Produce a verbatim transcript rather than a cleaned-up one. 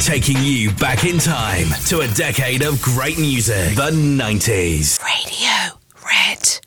Taking you back in time to a decade of great music. The nineties. Radio Red.